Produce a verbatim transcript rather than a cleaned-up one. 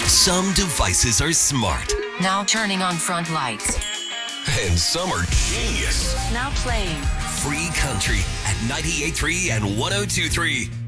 Some devices are smart. Now turning on front lights. And some are genius. Now playing. Free Country at ninety-eight point three and one oh two point three.